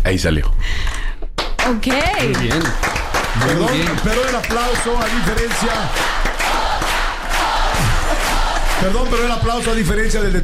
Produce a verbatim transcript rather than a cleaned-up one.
Ahí salió. Ok. Muy bien. Muy Perdón, bien. pero el aplauso a diferencia. Perdón, pero el aplauso a diferencia del de